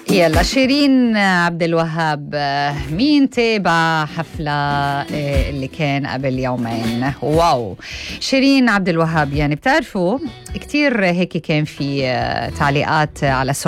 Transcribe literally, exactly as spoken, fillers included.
يلا شيرين عبد الوهاب، مين تابع حفلة اللي كان قبل يومين؟ واو، شيرين عبد الوهاب. يعني بتعرفوا كتير هيك كان في تعليقات على